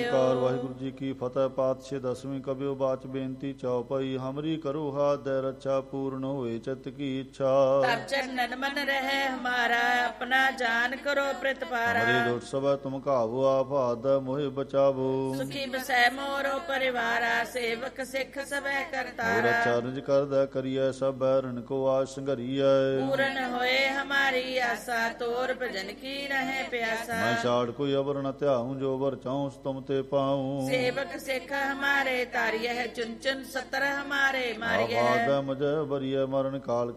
ਓੰਕਾਰ ਵਾਹਿਗੁਰੂ ਜੀ ਕੀ ਫਤਿਹ। ਪਾਤਸ਼ਾਹ ਦਸਵੀਂ ਕਬਿਓ ਬਾਚ ਬੇਨਤੀ ਚਉਪਈ। ਹਮਰੀ ਕਰੋ ਹਾਥ ਦੇ ਰੱਛਾ ਪੂਰਨ ਹੋਏ ਚਿਤ ਕੀ ਇੱਛਾ। ਤਬ ਚਰਨਨ ਮਨ ਰਹਿ ਹਮਾਰਾ ਆਪਣਾ ਜਾਨ ਕਰੋ ਪ੍ਰਤਪਾਰਾ। ਹਮਰੀ ਦੁਟ ਸਭੈ ਤੁਮ ਘਾਵੋ ਆਪ ਹਾਥ ਮੋਹਿ ਬਚਾਵੋ। ਸੁਖੀ ਬਸੈ ਮੋਰੋ ਪਰਿਵਾਰਾ ਸੇਵਕ ਸਿੱਖ ਸਭੈ ਕਰਤਾਰਾ। ਚਰਜ ਕਰਦਾ ਕਰੀਐ ਸਭ ਬੈਰਨ ਕੋ ਆਸ ਸੰਘਰੀਐ। ਪੂਰਨ ਹੋਏ ਹਮਾਰੀ ਆਸਾ ਤੋਰ ਭਜਨ ਕੀ ਰਹੇ ਪਿਆਸਾ। ਮੈਂ ਛਾੜ ਕੋਈ ਅਵਰ ਨ ਧਿਆਉ ਜੋ ਵਰ ਚਾਹੂੰ ਤੁਮ ਤੇ ਪਾਉ। ਸੇਵਕ ਸਿੱਖ ਹਮਾਰੇ ਤਾਰਿਯ ਚੁਨ ਚੁਨ 70 ਹਮਾਰੇ ਮਾਰਿਯ। ਆਵਾਦ ਮਜ ਬਰੀਐ ਮਰਨ ਕਾਲ